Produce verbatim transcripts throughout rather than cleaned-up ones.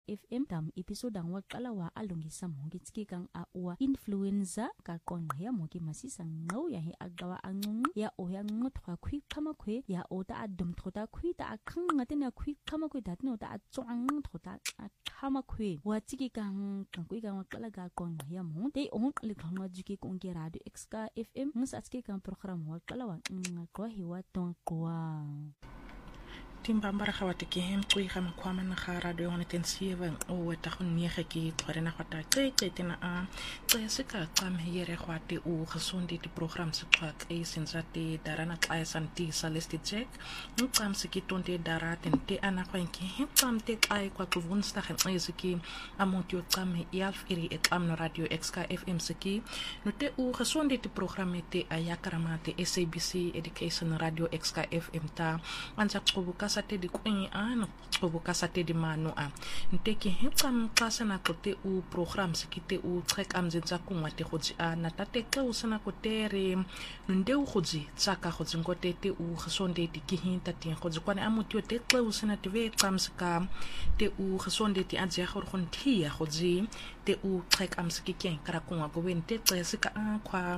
F M dam episode ang waqala wa alungisa monke tsikikang a uwa influenza ka qonqya monke masisa ngqo ya he agawa anqunqi ya o ya ngqothwa khwi khama khwe ya o ta adum thota khwi ta akhanga tena khwi khama khwe dat no ta atsuang thota khama khwe wa tsikikang kangkui ka waqala ka qonqya mon te on le khangwa jiki konke radio exka F M mus atsikikang program waqala wa ngqo he wa tonqwa Timbambara khawati ke hem kui khama khwama na khara do on intensive o weta khonniege ke tsware na khwata tse tse tena a tse se ka qam here khwate o gesondi di program se twak e sensate darana tla santi salesti check ngqam se ke tonte darate te ana khwenke he qam te tla kwa kuvunsta khe se ke amotyo qam yalf iri eqam no radio exka F M se ke no te o gesondi di program te ayakaramate S A B C education radio exka F M ta anza qobuka sate di kwenye ano qobuka sate di mano a nteke hetsam klase na kote u program sekite u trek amzenza kungwate khotsi a natate ke u sana kotere nde u khotsi tsaka khotsi ngote te u gesonde di kihinta tin khotsi kwane amutyo te ke u sana te ve tsamska te u gesonde ti adze khor khonthia khotsi te u trek amsekike kara kungwa go wente tsesika a kwa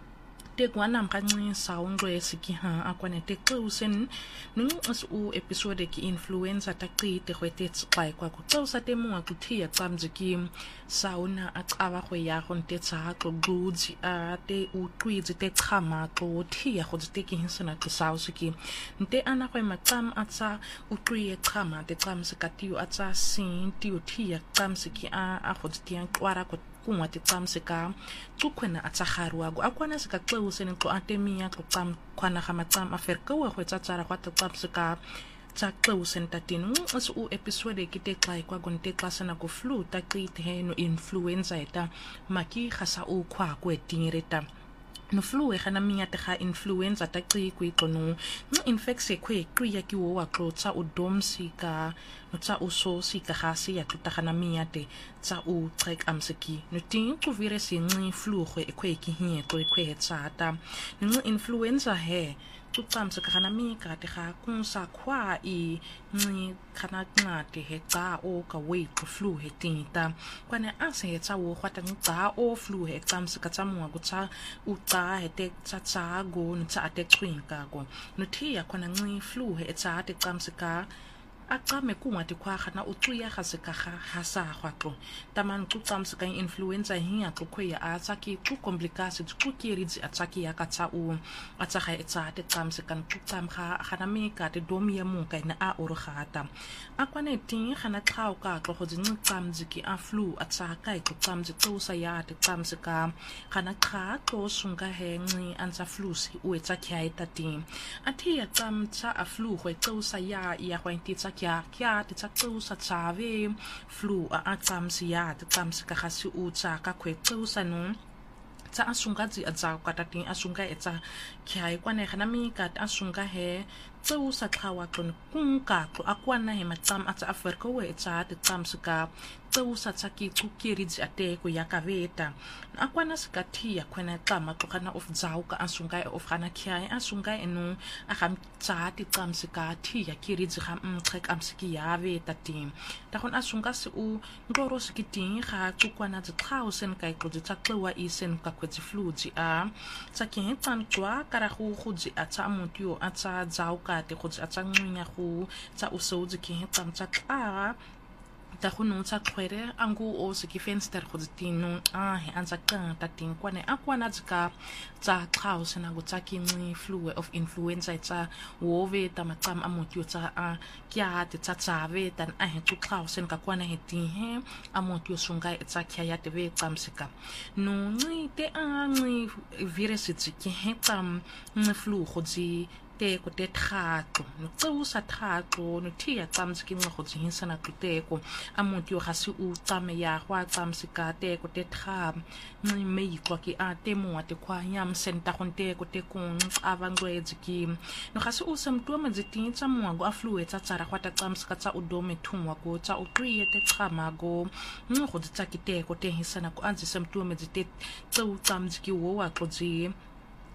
te kwana mkanci saungwe siki ha akwane te klausen nung as u episode ki influenza ta qite khwete tsai kwa ku tsausa te mo akuthia tsamziki sauna aqaba khwe ya khonte tsa ko gudzi a te u qwizi te chama ko thia go te ki hinsana ku sausiki nte ana khwe maqam atsa u qwiye chama te tsamsikatiyo atsa sin ti u thia tsamsiki a a go tiang kwara ko kungwa te tsamsika tsukhwena atsakharwa go akwana sika xewuse ni xo atemia xo tsam khwana ga matsam aferka wa go tsatsara kwa tsamsika tsa xewuse ntatini nqasu u episode ki te xai kwa gonte xasana go flu ta qite he no influenza eta maki khasa u khwa ko etingireta no flu e gana minya te ga influenza ta qi ku iqono no infection kwe kriya ki wo wa xotsa u domsika no tsa u so sika gasi ya tuta gana minya te tsa u trek amseki no tin ku virus ngi flu kwe kwe ki hie to kwe tsata no influenza he tutamse kana mi ka te ga kunsa khwa i ngi kana ngate he tsa o ka we ku flu he tinta kwane ase tsa wo khwata tsa o flu he tsamse ka tsa mo go tsa u tsa he te tsa tsa go no tsa te twinka go no thia kwana ngi flu he tsa te tsamse ka aqame kungwati khwa khana ucuya khaseka kha hasa khwaqo taman tsamse ka influenza hiya xokhoya a tsaki ku complications ku kiridzi atsaki ya ka tsa u atsa ga etsa te tsamse kan tsam kha khana mi ka te domia mu ka ina a oro khata akwane tin khana xaw ka tlo go dzi tsamzi ki a flu atsa ka ku tsamzi tsosa ya te tsamse ka khana kha tlo sunga he ngi ansa flu si u etsa kya etatin athi ya tsamtsa a flu go tsosa ya ya go intitsa kya kya te tsa tsave flu a atsamsi ya te tsamsi ka khasi u tsa ka khwe tsosa no tsa asunga dzi atsa ka tatin asunga etsa kya ikwane khana mi ka asunga he tsosa thawa tlon kunka tlo akwana he matsam atsa aferko we etsa te tsamsi ka tsosa tsaki tsukiridzi ate ko yakaveta akwana sikathia khwena xama xokana of dzauka asunga of khana kya asunga enu agam tsati tsamsika thia kiridzi ga mxek amsiki yave tatim takhon asunga se u ngoro sikitin ga tsukwana tsa thousand kai ko tsa tlewa isen ka kwetsi fludzi a tsaki tsan tswa kara go gudzi atsa motyo atsa dzauka te go tsa ncunya go tsa usodzi ki tsamtsa klara ta khunu tsa khwere angu o se ki fenster go ditino a he anza ka ta tin kwane akwana tsika tsa khao sena go tsa ki ngi flu of influenza tsa wove ta matsam amotyo tsa a kya te tsa tsave tan a he tsu khao sen ka kwana he tin he amotyo sunga tsa kya ya te ve tsamsika no ngi te a ngi virus tsi he tam ngi flu go dzi te ko te thato no tsusa thato no thia tsamsiki ngo go dzinsana kuteko amotyo ga se u tsame ya gwa tsamsika te ko te tha ngi mei kwa ki a te mo ate kwa yam senta konte ko te kong avangwezi ki no ga se u samtwa maziti tsa mo go afluwe tsa tsara kwata tsamsika tsa udome thumwa go tsa u kriye te tsama go ngo go tsa ki te ko te hisana ko anzi samtwa maziti tsu tsamsiki wo wa ko dzi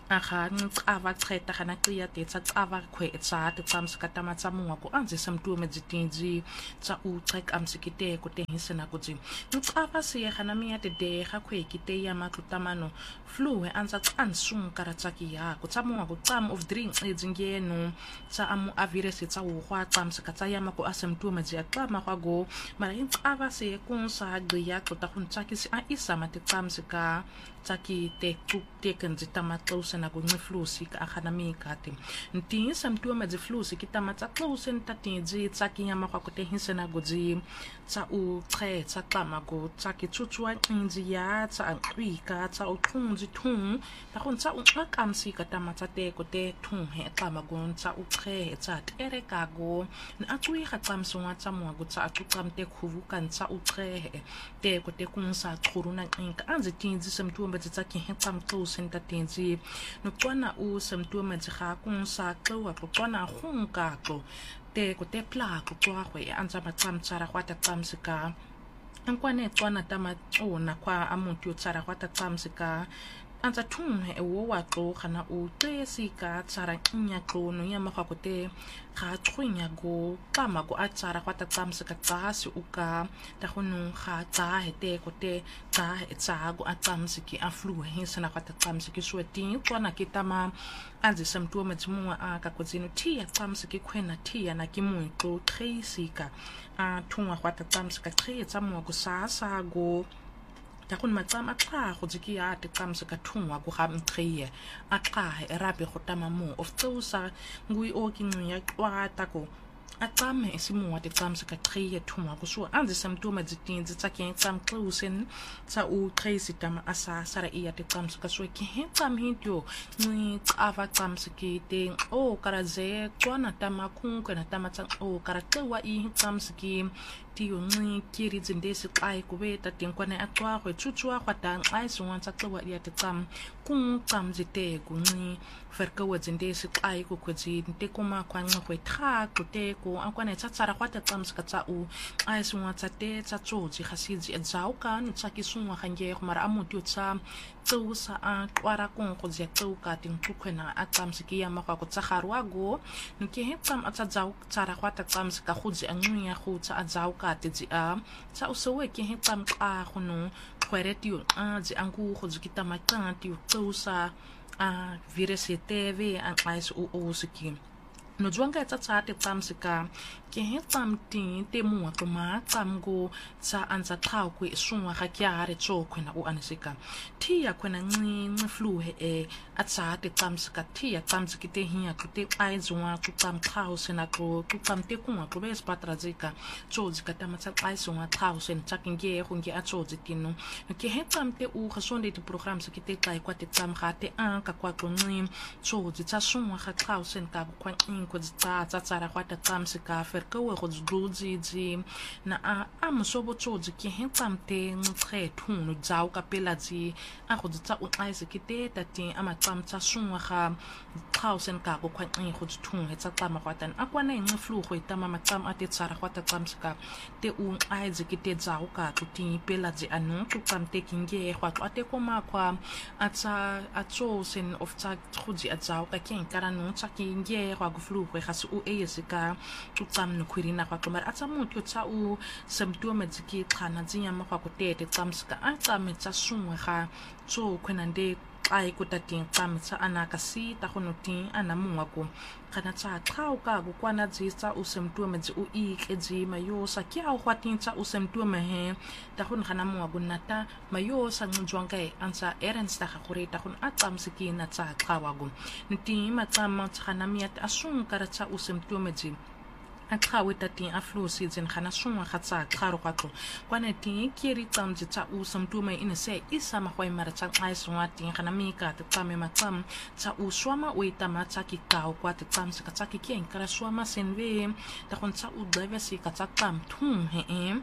aha ngicava cheta kana qiya te tsa cava khwe tsa te tsamsika tama tsa munga ko anzi samtume dzitinzi tsa u trek amsikite ko te hisena ko dzi ngicava siya kana miya te de ga khwe kite ya maklutamano fluwe anza tsansung karatsaki ya ko tsa munga ko tsam of drink edzingeno tsa amu avirese tsa u khwa tsamsika tsa ya mako asamtume dzi aqama kwa go mara ngicava siya kunsa gqiya ko ta khuntsakisi a isama te tsamsika tsaki te ku te kanzi tamatlo na go ngiflusi ka akhanami kati nti samtume dzi flusi kitamatsa close ntati dzi tsaki nyama kwa kote hinsena go dzi tsa u tre tsa klama go tsaki tsutswa inzi ya tsa anqika tsa u thunzi thung ta khon tsa u qakamsi ka tamatsa te kote thung he klama go tsa u tre tsa tere ka go na atui ga tsamswa tsa mo go tsa aqamte khuvu kan tsa u tre te kote kunsa khuruna inka anzi tinzi samtume dzi tsaki he tsam close ntati dzi nokwana u samtume dzi ga kunsa tlowa tlowana khunka tlo te ko te pla ko twa khwe anza matsamtsara khwata tsamsika ankwane tswana tama ona kwa amuntu yotsara khwata tsamsika anza thunhe ewo wa tlo khana u tesika tsara nya tlo no ya makwa ko te ga tshwinya go kama go atsara khwata tsamsika tsasi uka ta khonu ga tsa hete ko te tsa etsa go atsamsiki aflu hisana khwata tsamsiki sweti tswana kitama anzi samtume tsimwa aka ko dzino tia tsamsiki khwena tia na kimuntu tresika a thunwa khwata tsamsika tretsa mo go sasa go takun matsama xa go dziki ya te tsamsika thunwa go ga mtrie a xa erabe go tama mo of tsosa ngui o kincu ya kwata ko atame isimuwa te tsamsika trie thunwa go so anzi samtume dzitinzi tsakeng tsam closen tsa u trace tama asa sara iya te tsamsika so ke he tsam hintyo ni tsava tsamsiki te o karaze tswana tama kunka na tama tsang o karatwa I tsamsiki tiyo ngi kiri dzindesi kai kubeta tinkwane atwa khwe tsutswa khwata ai sunwan tsa twa iya te tsam kung tsam zite kungi ferka wadzindesi kai ku kwezi nte kuma khwanqa khwe tha kute ko akwane tsa tsara khwata tsamsika tsa u ai sunwan tsa te tsa tsodzi khasiji edzauka no tsaki sunwa khange khumara amuti tsa tsusa a kwara kung khozya tsuka tinkukhena atsamsiki ya makwa ko tsa kharwago nke he tsam atsa dzau tsara khwata tsamsika khudzi anguya khutsa adzauka tsi a tsa usowe ke he tsam ka khono khwereti yo a dzi angu khudzi kitama kanti tsusa a virese tv an ais u osiki no dzwanga tsa tsa te tsamsika ke he tsam ti te mo to ma tsam go tsa anza thau ku sunwa ga kyare tso khona u anisika thi ya khona nci nci flu he e atsa te tsamsika thi ya tsamsiki te hiya ku te ai dzwa ku tsam thau sena ko ku tsam te ku ku bes patrazika tso dzika tama tsa ai sunwa thau sen tsakinge go nge atso dzitino ke he tsam te u ga sonde te program se ke te kai kwa te tsam ga te an ka kwa ko nci tso dzitsa sunwa ga thau sen ka kwa ko tsa tsa tsara kwa te tsamsika ferka we go dzudzi dzi na a a msobo tsodzi ke he tsamte ngxe thunu dzau ka pela dzi a go tsa u tsaise ke te tati a matsamtsa sunwa ga thousand ka go khwanqi go thunu he tsa tsama kwa tan akwana ngxe flu go itama matsam a te tsara kwa te tsamsika te u aize ke te dzau ka tuti pela dzi anu tu tsamte kinge kwa to ate ko makwa atsa atso sen of tsa khudzi adzau ka ken karanu tsa kinge kwa go flu go ga se u esika tu tsam no khwirina kwa tomar atsa mutyo tsa u samtume dziki khana dzinya makwa ko tete tsamsika a tsame tsa sunwe ga tso khwenande ai ko tating tsamtsa anaka si ta khonoting ana mungwa ko kana tsa tlauka go kwana dzi tsa u samtume dzi u ikezi mayo sa kya u khwating tsa u samtume he ta khon khana mungwa go nata mayo sa ngjwanga e ansa erens ta khore ta khon atsamsiki na tsa tlawa go nti matsama tsana miat asun kara tsa u samtume dzi akhawe tati aflu season khana sunwa khatsa kharo kwatlo kwana ti kiri tsamji tsa u samtume ine se isa mahwai mara tsa ai sunwa ti khana mika ta tsame matsam tsa u swama u itama tsa ki kaw kwa ta tsamsi ka tsa ki ken kara swama senve ta khon tsa u diversity ka tsa tam thum he em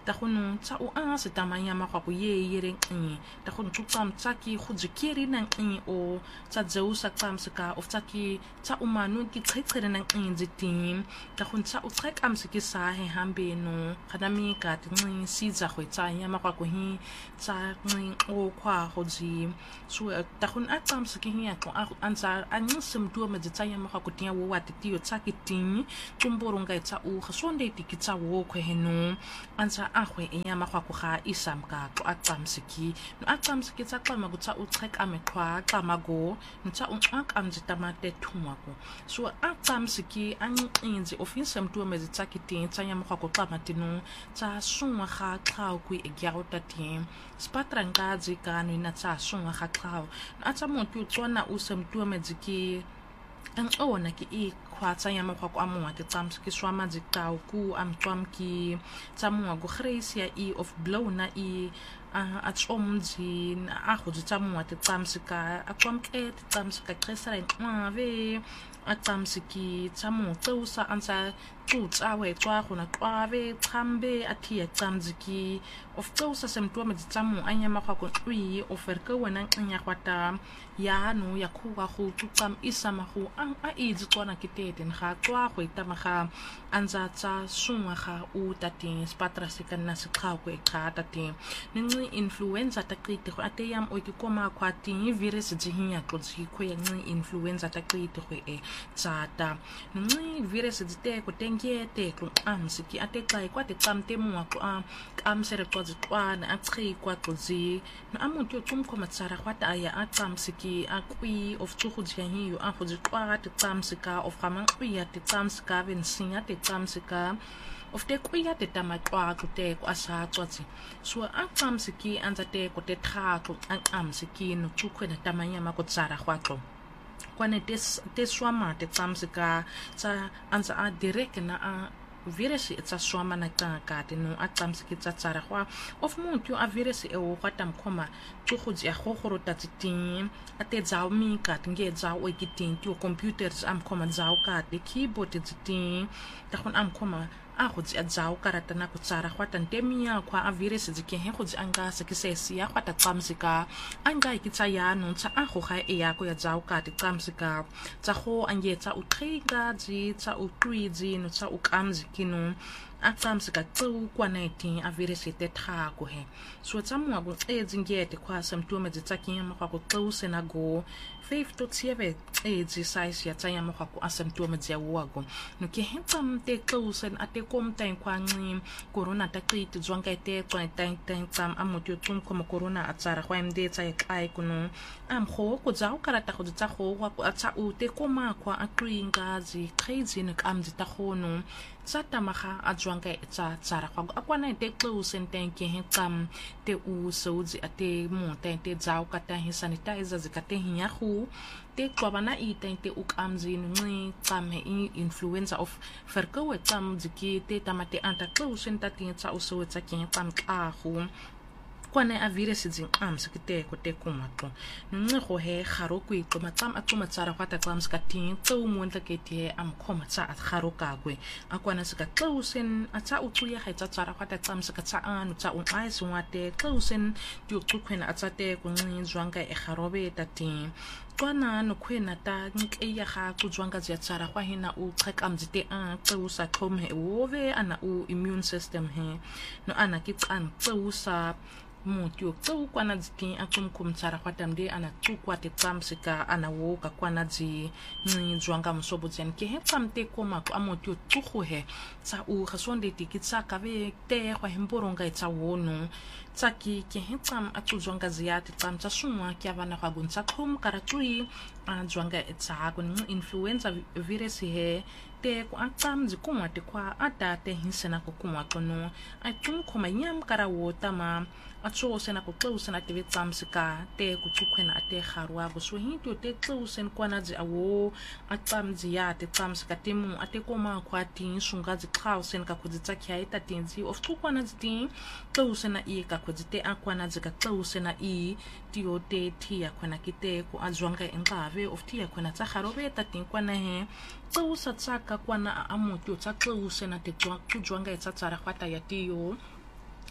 ta khunu tsa u a se tamanya ma go ye yere ngi ta khunu tsam tsaki khujikiri nang ngi o tsa zeusa tsam sika of tsaki tsa umanu ki tsethere nang ngi zitin ta khunu tsa u tsek am siki sa he hambe no khadami ka tingi siza khoi tsa nya ma go hi tsa ngi o kwa hoji so ta khunu a tsam siki hi ko anza anyi simtu ma tsa nya ma go tia wo wa ti tsa ki tin tumboronga tsa u khasonde ti ki tsa wo khwe henu anza a khwe nya ma go ga isam ka to a tsam siki no a tsam siki tsa kama go tsa u tsek ame khwa kama go tsa u tsaka am zitamate thumwa ko so a tsam siki an inzi office mtu me tsa ki tin tsa nya ma go kama tinu tsa sunwa ga khao ku e gya o tatin spatranga dzika no ina tsa sunwa ga khao a tsa mtu tsona u semtu me dziki ang ona ki i khwatsa ya ma khwa amwa te tsams ki swama dzikau ku am twam ki tsamwa go khreisia i of blow na i a tsomdzi a go tsamwa te tsamsika a kwamke te tsamsika khesara ma ve a tsamsiki tsamu tsusa ansa tutsa we tswa gona kwabe tsambe a thia tsamdziki of tsusa semtwa me tsamu anya ma khwa ko twi oferka wena nya kwata ya no ya khuwa go tsam isama go ang a idzi tswana kitete ga tswa go itamaga anza tsa sunwa ga u tatin spatra sikana sikha ko e kha tatin ni influenza takrite go ateyam o ikoma khwati virus jihinya tlotsi ko ya ni influenza takrite go e tsata ni virus dite ko tengete ko amsiki atekai kwa te tsamte mo ko am amsere ko tswana a tsi kwa tlotsi na amuntu tsumko matsara kwata aya a tsamsiki a kwi of tsukhudzi hiyo a khudzi kwa te tsamsika of kama kwi ya te tsamsika ben sinya te tsamsika of te kuya te tamatwa ko te ko asa tswatsi so a tsamsiki anza te ko te thako an amsiki no tsukhwena tamanya ma ko tsara khwatlo kwane te te swama te tsamsika tsa anza a direct na a virus tsa swama na ka ka te no a tsamsiki tsa tsara khwa of muntu a virus e o kwatam khoma tsukhudzi a khogoro tatsitin ate dzao mi ka nge dzao o kitin ti computers am khoma dzao ka te keyboard tsitin ta khon am khoma a go tsi a dzao karata na ko tsara khwata ntemia kwa a virus dzike he go tsi anga se ke sesi ya khwata tsamsika anga ikitsa ya no tsa a go ga e ya ko ya dzao ka te tsamsika tsa go angetsa u tringa dzi tsa u twizi no tsa u kamzikino a tsamsika tsu kwa nineteen a virus te thako he so tsamwa go edzingete kwa samtume dzitsakinya ma kwa tsu sena go five to seven edzi size ya tsanya ma kwa asamtume dzia wago no ke hentsam te tsu sen ate komtain kwa ngi corona ta kriti zwanga te tswa tan tan tsam amotyo tsum ko corona a tsara kwa mde tsa kai kuno am kho ko dzao karata go tsa go kwa tsa u te koma kwa a twinga zi crazy ne kam dzita khono tsata maga a zwanga tsa tsara kwa akwana te tsu sen tan ke hentsam te u sozi ate mo tan te dzao ka ta sanitizer zikate hinya khu te kwabana i tan te u kamzi ni tsame influenza of verkoue tsam dziki te tamate anta tsu sen ta tin tsa u so tsa ke tsam ka khu kwane a virus dzing am sekite ko te kumatlo nne go he garo ku itlo matsam a tsoma tsara kwata tsam ska tin tsu monta ke te am khoma tsa a garo ka kwe a kwana ska tsusen a tsa u tsuya ga tsa tsara kwata tsam ska tsa anu tsa u ai swate tsusen ti u tsukhwena a tsa te ku nni zwanga e garobe ta tin kwana no khwena ta nke ya ga ku zwanga zya tsara kwa hina u chekam zite a tsusa thome wove ana u immune system he no ana ki tsan tsusa mutyo tsu kwana dziki akum kumtsara kwatamde ana tsu kwate tsamsika ana wo ka kwana dzi ni zwanga msobo zen ke he tsamte koma kwa mutyo tsu he tsa u khasonde tikitsa ka ve te kwa himboronga tsa wono tsaki ke he tsam atsu zwanga ziyati tsamtsa sunwa kya bana kwa gunsa khom karatui ana zwanga tsa kun influenza virus he te ku atsam zikuma te kwa atate hinsena ko kuma kono atum khoma nyam kara wotama atso sena ko tsosen ate tsamsika te ku tsukhwena ate kharwa go so hinto te tsosen kwana dzi awo atsamzi ya te tsamsika temu ate koma khwati sunga dzi khausen ka kudzitsa kya ita tinzi of tsukwana dzi tsosena i ka kudzite akwana dzi ka tsosena i tio te tia kwana kite ku azwanga engave of tia kwana tsa kharobe ta tinkwana he tsosa tsaka kwana amotyo tsa tsosena te tswanga tsa tsara khwata ya tio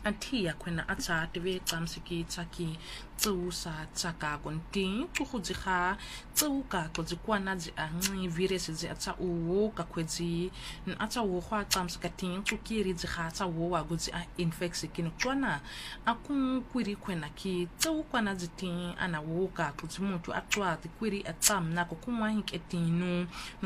atia kwena atsa teve tsamsiki tsaki tsusa tsaka konti tukhudzi kha tsuka kodzi kwana dzi angi virus dzi atsa uwo ka kwedzi atsa wo khwa tsamsika tin tsukiri dzi kha tsa wo wa godzi a infection kino twana akun kwiri kwena ki tsu kwana dzi tin ana wo ka kodzi mutu atwa ti kwiri atsam na ko kunwa hinketinu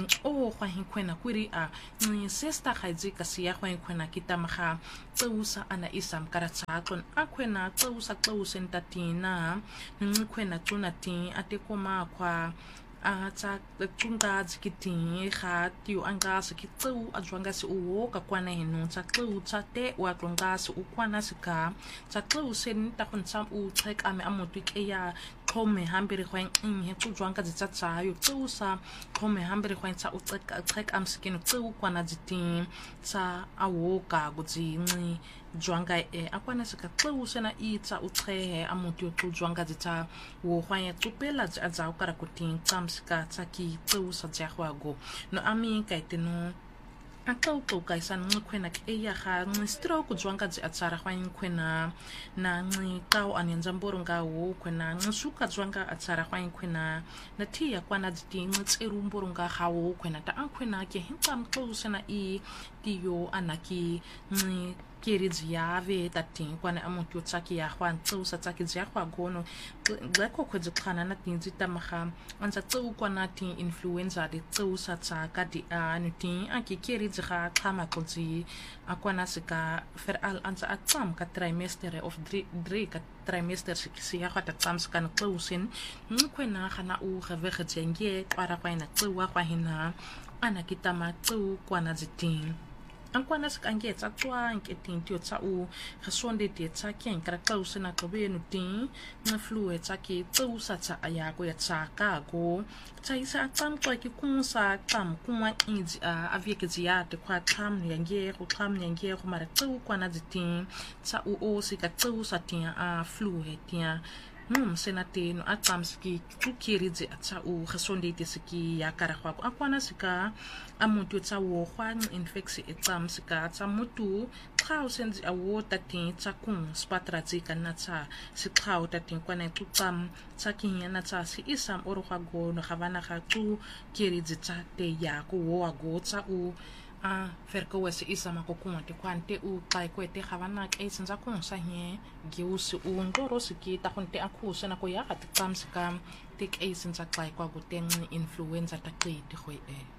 o khwa hinkwena kwiri a ni sesta khaidzi kasi ya khwa hinkwena kitamaha tsusa ana isam karatsaklon akwena tsusa tsusa ntatina ngikwena tsuna tin atekoma kwa atsa tsunga zikitin kha tiu anga sikitsu ajwanga si uwo ka kwana hinu tsa tsu tsa te wa tlonga si ukwana sika tsa tsu sen ta khonsam u check ame amotu ke ya khome hambere khwen he tsujwanga zitsatsa yo tsusa khome hambere khwen tsa u check check am sikino tsu kwana zitin tsa awoka gudzinci jwanga e akwana sika tsu sena itsa u chehe amotu tsujwanga zitsa wo khwanya tsupela za za ukara kutin tsamsika tsaki tsu sa jakhwago no ami kaiteno akau to kaisan ngikwena ke ya ga ngistro ku zwanga dzi atsara khwanya kwena na ngi tau anyenza mboronga wo kwena ngisuka zwanga atsara khwanya kwena na thiya kwana dzi ngitseru mboronga hawo kwena ta ankwena ke hintsam close na i tiyo anaki ngi kiri dziyave tatin kwana amuntu tsaki ya khwan tsusa tsaki dzya khwagono gleko khwedzi khana na tinzi tamaha anza tsu kwana tin influenza de tsusa tsaka di anu tin anki kiri dzha khama kodzi akwana sika fer al anza atsam ka trimester of dre ka trimester siksi ya khata tsam skan tsusin nkwena khana u khave khjenge kwara kwaina tsuwa kwa hina ana kitama tsu kwana dzitin ankwana sikangetsa tswa nketin tyo tsa u gesonde de tsa ken kra close na kobenu tin na fluid tsa ki tsusa tsa ayako ya tsa ka go tsa isa tsam tswa ki kunsa tsam kunwa inzi a avieke ziate kwa tsam yange go tsam yange go mara tsu kwana dzitin tsa u o sika tsusa tin a fluid tin num senatino atsamski tukiridze atsa u gesonde de siki ya karagwa akwana sika amuntu tsa wo khwan infection etsamsika tsa mutu thousands a water tin tsa kun spatra tsika na tsa si khau tatin kwana tutsam tsa kinya na tsa si isam oro khwago no khavana kha tu kiridze tsa te ya ko wo ago tsa u a ferko wese isama ko kunte kwante u kai kwete khavana ke sinza kun sa he giusi u ngoro sikita kunte akhusa na ko ya atsamsika tik asinza kai kwa guteng influenza takiti khwe e